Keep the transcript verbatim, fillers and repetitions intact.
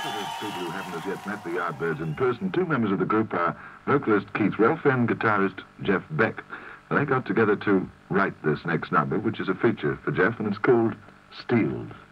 For those people who haven't as yet met the Yardbirds in person, two members of the group are vocalist Keith Relf and guitarist Jeff Beck. They got together to write this next number, which is a feature for Jeff, and it's called Steeled.